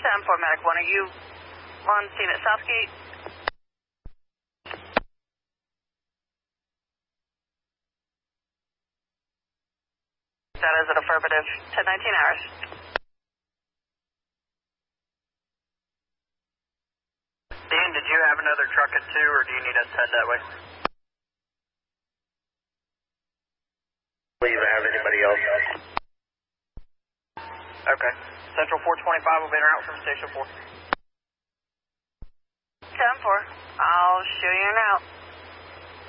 10-4 Medic 1, are you on scene at Southgate? That is an affirmative. 10-19 hours. Dean, did you have another truck at 2, or do you need us to head that way? Please, I have anybody else? Okay. Central 425 will be en route from Station 4. 10-4, I'll show you an out.